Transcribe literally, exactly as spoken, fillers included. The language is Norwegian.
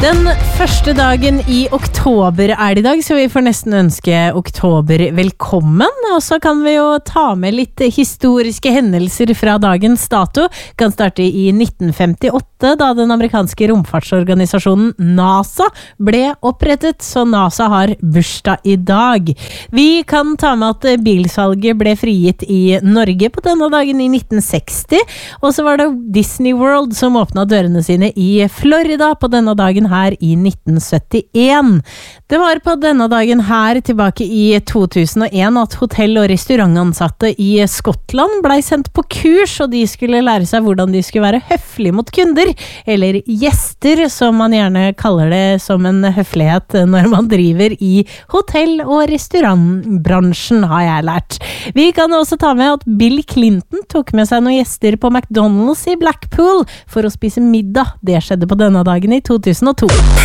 Den første dagen i oktober er det i dag, så vi får nesten ønske oktober velkommen. Og så kan vi jo ta med litt historiske hendelser fra dagens dato. Kan starte i nitten femtiåtte, da den amerikanske romfartsorganisasjonen NASA ble opprettet, så NASA har bursdag i dag. Vi kan ta med at bilsalget ble frigitt i Norge på denne dagen i nitten seksti, og så var det Disney World som åpnet dørene sine i Florida på denne dagen her i nitten syttien. Det var på denne dagen her tilbake i to tusen og en at hotell- og restaurantansatte i Skottland ble sendt på kurs, og de skulle lære seg hvordan de skulle være høflige mot kunder, eller gjester, som man gjerne kaller det som en høflighet når man driver i hotell- og restaurantbransjen, har jeg lært. Vi kan også ta med at Bill Clinton tok med seg noen gjester på McDonald's i Blackpool for å spise middag. Det skjedde på denne dagen i to tusen og to.